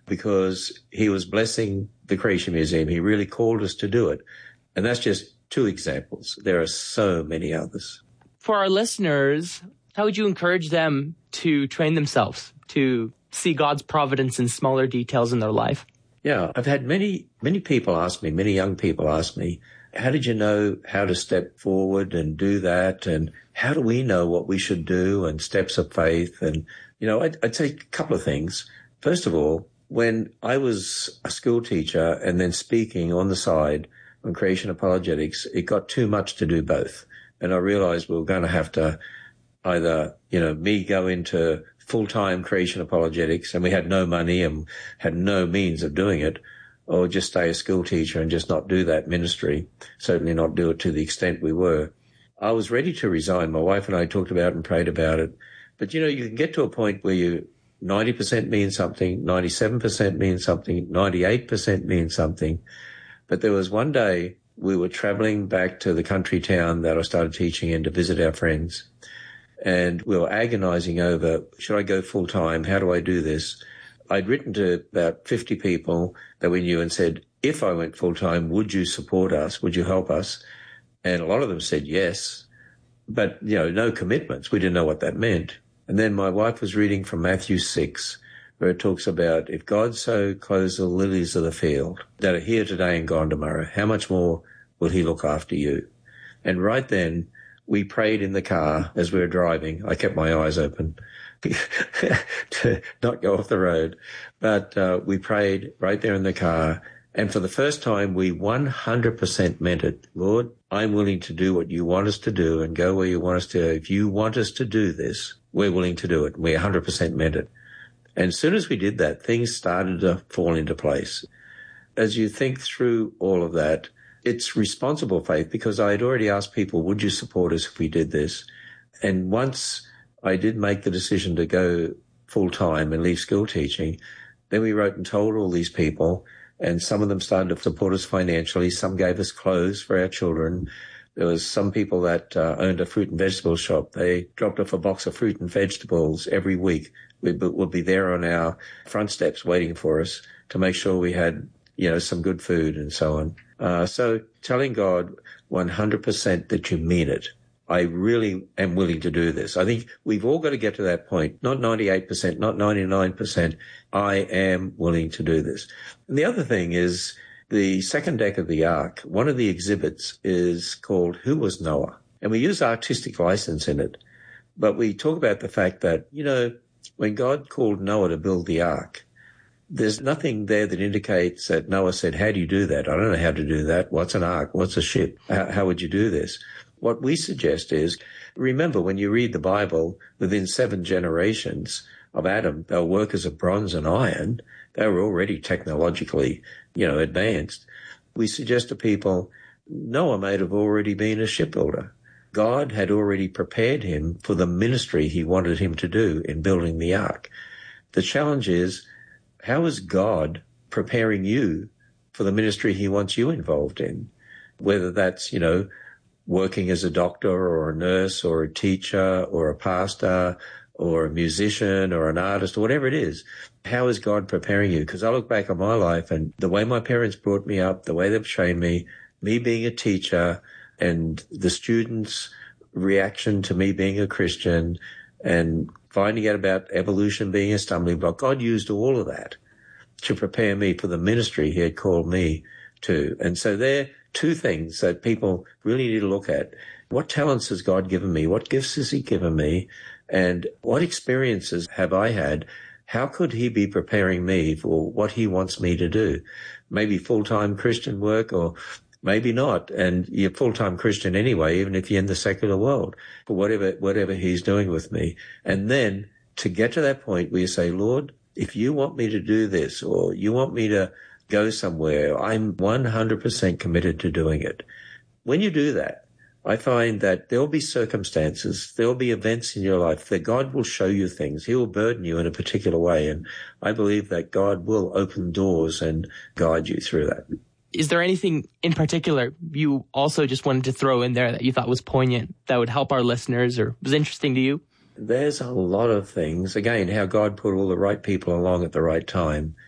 because he was blessing the Creation Museum. He really called us to do it. And that's just 2 examples. There are so many others. For our listeners, how would you encourage them to train themselves to see God's providence in smaller details in their life? Yeah, I've had many people ask me, many young people ask me, how did you know how to step forward and do that? And how do we know what we should do and steps of faith? And, I'd say a couple of things. First of all, when I was a school teacher and then speaking on the side on creation apologetics, it got too much to do both. And I realized we were going to have to either, me go into full-time creation apologetics, and we had no money and had no means of doing it, or just stay a school teacher and just not do that ministry, certainly not do it to the extent we were. I was ready to resign. My wife and I talked about it and prayed about it. But, you can get to a point where 90% means something, 97% means something, 98% means something. But there was one day we were traveling back to the country town that I started teaching in to visit our friends. And we were agonizing over, should I go full time? How do I do this? I'd written to about 50 people that we knew and said, if I went full time, would you support us? Would you help us? And a lot of them said yes, but, no commitments. We didn't know what that meant. And then my wife was reading from Matthew 6, where it talks about, if God so clothes the lilies of the field that are here today and gone tomorrow, how much more will he look after you? And right then, we prayed in the car as we were driving. I kept my eyes open to not go off the road. But we prayed right there in the car. And for the first time, we 100% meant it. Lord, I'm willing to do what you want us to do and go where you want us to. If you want us to do this, we're willing to do it. We 100% meant it. And as soon as we did that, things started to fall into place. As you think through all of that, it's responsible faith, because I had already asked people, would you support us if we did this? And once I did make the decision to go full time and leave school teaching, then we wrote and told all these people, and some of them started to support us financially. Some gave us clothes for our children. There was some people that owned a fruit and vegetable shop. They dropped off a box of fruit and vegetables every week. We'll be there on our front steps waiting for us to make sure we had, some good food and so on. So telling God 100% that you mean it. I really am willing to do this. I think we've all got to get to that point. Not 98%, not 99%. I am willing to do this. And the other thing is the second deck of the ark. One of the exhibits is called Who Was Noah? And we use artistic license in it. But we talk about the fact that, when God called Noah to build the ark, there's nothing there that indicates that Noah said, how do you do that? I don't know how to do that. What's an ark? What's a ship? How would you do this? What we suggest is, remember, when you read the Bible, within 7 generations of Adam, they were workers of bronze and iron. They were already technologically, advanced. We suggest to people, Noah might have already been a shipbuilder. God had already prepared him for the ministry he wanted him to do in building the ark. The challenge is, how is God preparing you for the ministry he wants you involved in? Whether that's, working as a doctor or a nurse or a teacher or a pastor or a musician or an artist or whatever it is. How is God preparing you? Because I look back on my life and the way my parents brought me up, the way they've trained me being a teacher, and the students' reaction to me being a Christian and finding out about evolution being a stumbling block. God used all of that to prepare me for the ministry he had called me to. And so there are 2 things that people really need to look at. What talents has God given me? What gifts has he given me? And what experiences have I had? How could he be preparing me for what he wants me to do? Maybe full-time Christian work, or maybe not. And you're full-time Christian anyway, even if you're in the secular world, for whatever he's doing with me. And then to get to that point where you say, Lord, if you want me to do this, or you want me to go somewhere, I'm 100% committed to doing it. When you do that, I find that there'll be circumstances, there'll be events in your life that God will show you things. He will burden you in a particular way. And I believe that God will open doors and guide you through that. Is there anything in particular you also just wanted to throw in there that you thought was poignant, that would help our listeners or was interesting to you? There's a lot of things. Again, how God put all the right people along at the right time.